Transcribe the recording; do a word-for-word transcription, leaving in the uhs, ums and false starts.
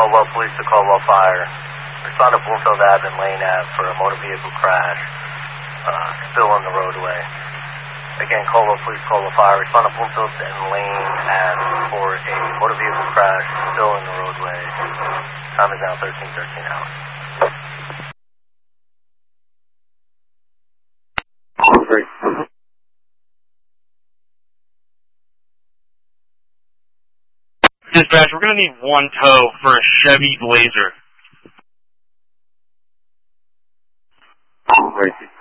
Caldwell Police to Caldwell Fire. Respond to Bloomfield Ave and Lane Ave for a motor vehicle crash. Uh, still on the roadway. Again, Caldwell Police, Caldwell Fire. Respond to Bloomfield and Lane Ave for a motor vehicle crash. Still in the roadway. Time is now thirteen thirteen hours. Great. Dispatch, we're going to need one tow for a Chevy Blazer. Great.